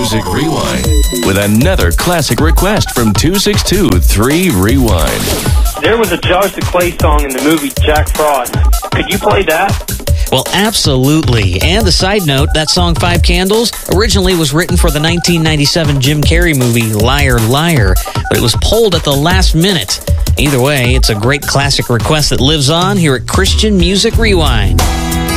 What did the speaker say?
Music Rewind with another classic request from 262-3-Rewind. There was a Josh the Clay song in the movie Jack Frost. Could you play that? Well, absolutely. And a side note, that song 5 Candles originally was written for the 1997 Jim Carrey movie Liar, Liar, but it was pulled at the last minute. Either way, it's a great classic request that lives on here at Christian Music Rewind.